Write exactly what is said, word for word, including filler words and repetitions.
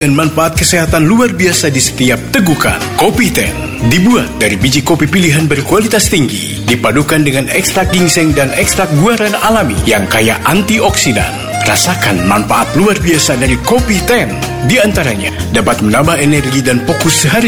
dengan manfaat kesehatan luar biasa di setiap tegukan. Kopi Ten dibuat dari biji kopi pilihan berkualitas tinggi, dipadukan dengan ekstrak ginseng dan ekstrak guaran alami yang kaya antioksidan. Rasakan manfaat luar biasa dari Kopi Ten. Di antaranya dapat menambah energi dan fokus sehari